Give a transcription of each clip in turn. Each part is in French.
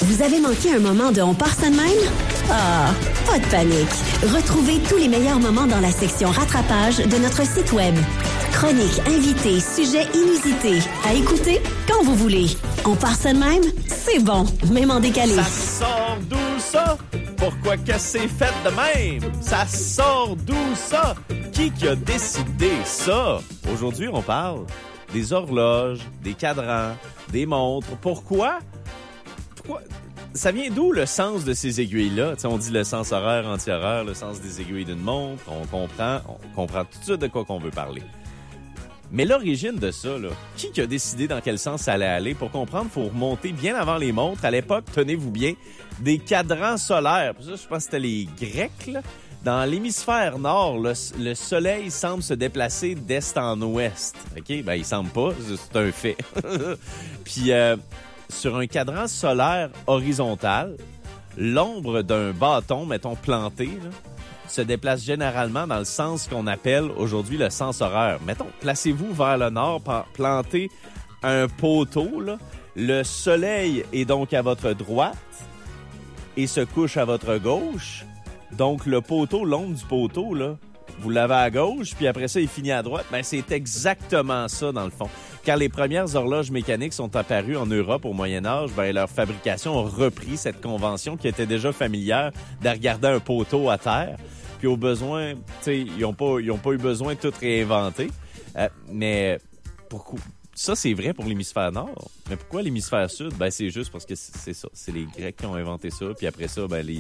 Vous avez manqué un moment de On part ça de même? Ah, pas de panique. Retrouvez tous les meilleurs moments dans la section rattrapage de notre site web. Chroniques, invités, sujets inusités. À écouter quand vous voulez. On part ça de même? C'est bon, même en décalé. Ça sort d'où ça? Pourquoi que c'est fait de même? Ça sort d'où ça? Qui a décidé ça? Aujourd'hui, on parle des horloges, des cadrans, des montres. Pourquoi? Ça vient d'où le sens de ces aiguilles-là? T'sais, on dit le sens horaire, anti-horaire, le sens des aiguilles d'une montre. On comprend tout de suite de quoi qu'on veut parler. Mais l'origine de ça, là, qui a décidé dans quel sens ça allait aller? Pour comprendre, il faut remonter bien avant les montres. À l'époque, tenez-vous bien, des cadrans solaires. Ça, je pense que c'était les Grecs, là. Dans l'hémisphère nord, le soleil semble se déplacer d'est en ouest. OK? Ben, il semble pas, c'est un fait. Puis, sur un cadran solaire horizontal, l'ombre d'un bâton, mettons, planté, là, se déplace généralement dans le sens qu'on appelle aujourd'hui le sens horaire. Mettons, placez-vous vers le nord, plantez un poteau, là. Le soleil est donc à votre droite et se couche à votre gauche. Donc, le poteau, l'ombre du poteau, là, vous l'avez à gauche, puis après ça, il finit à droite. Ben, c'est exactement ça, dans le fond. Quand les premières horloges mécaniques sont apparues en Europe au Moyen-Âge, ben, leur fabrication a repris cette convention qui était déjà familière de regarder un poteau à terre. Puis au besoin, tu sais, ils ont pas eu besoin de tout réinventer. Mais pourquoi? Ça, c'est vrai pour l'hémisphère nord. Mais pourquoi l'hémisphère sud? Ben, c'est juste parce que c'est ça. C'est les Grecs qui ont inventé ça. Puis après ça, ben,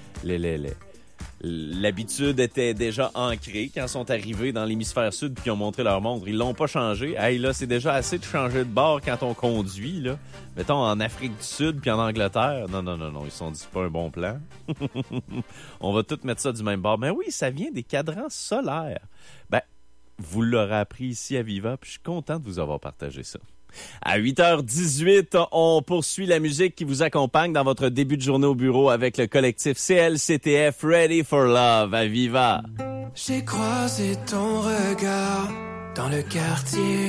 l'habitude était déjà ancrée quand ils sont arrivés dans l'hémisphère sud puis qu'ils ont montré leur montre. Ils l'ont pas changé. Hey, là, c'est déjà assez de changer de bord quand on conduit, là. Mettons, en Afrique du Sud puis en Angleterre. Non. Ils se sont dit, c'est pas un bon plan. On va tout mettre ça du même bord. Ben oui, ça vient des cadrans solaires. Ben, vous l'aurez appris ici à Viva, puis je suis content de vous avoir partagé ça. À 8h18, on poursuit la musique qui vous accompagne dans votre début de journée au bureau avec le collectif CLCTF Ready for Love à Viva. J'ai croisé ton regard dans le quartier.